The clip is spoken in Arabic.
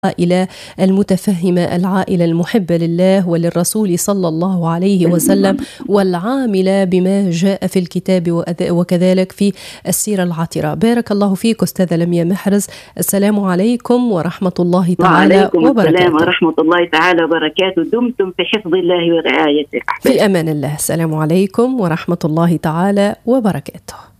العائلة المتفهمة، العائلة المحبة لله وللرسول صلى الله عليه وسلم، والعاملة بما جاء في الكتاب وكذلك في السيرة العطرة. بارك الله فيك أستاذة لميا محرز. السلام عليكم ورحمة الله تعالى وعليكم وبركاته. السلام ورحمة الله تعالى وبركاته. دمتم في حفظ الله ورعايته. في أمان الله. السلام عليكم ورحمة الله تعالى وبركاته.